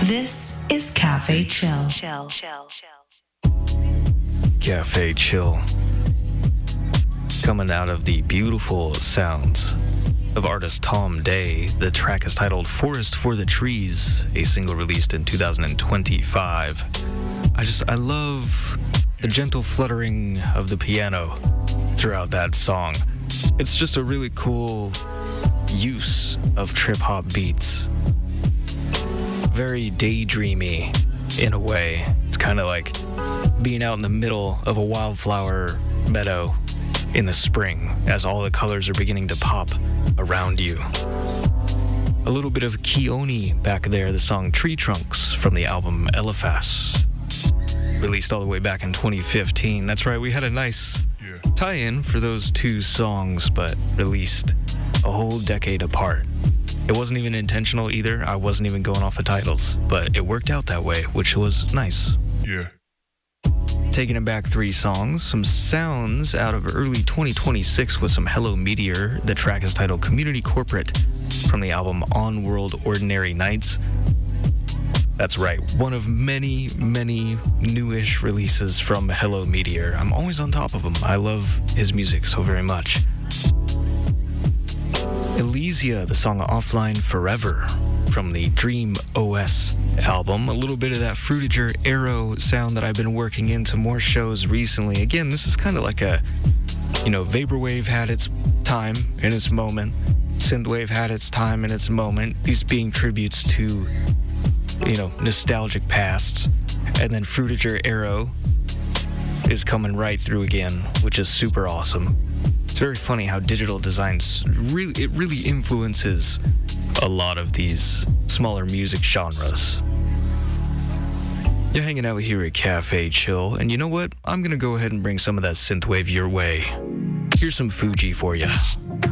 This is Cafe Chill. Cafe Chill. Coming out of the beautiful sounds of artist Tom Day. The track is titled Forest for the Trees, a single released in 2025. I love the gentle fluttering of the piano throughout that song. It's just a really cool use of trip-hop beats. Very daydreamy in a way. It's kind of like being out in the middle of a wildflower meadow in the spring as all the colors are beginning to pop around you. A little bit of Keone back there, the song Tree Trunks from the album Eliphas, released all the way back in 2015. That's right, we had a nice tie-in for those two songs, but released a whole decade apart. It wasn't even intentional either. I wasn't even going off the titles, but it worked out that way, which was nice. Yeah. Taking it back 3 songs, some sounds out of early 2026 with some Hello Meteor. The track is titled Community Corporate from the album On World Ordinary Nights. That's right, one of many, many newish releases from Hello Meteor. I'm always on top of him. I love his music so very much. Elysia, the song Offline Forever from the Dream OS album. A little bit of that Fruitager Arrow sound that I've been working into more shows recently. Again, this is kind of like a, Vaporwave had its time and its moment. Synthwave had its time and its moment. These being tributes to, nostalgic pasts. And then Fruitager Arrow is coming right through again, which is super awesome. It's very funny how digital designs really influences a lot of these smaller music genres. You're hanging out here at Cafe Chill, and you know what? I'm gonna go ahead and bring some of that synthwave your way. Here's some Fuji for you.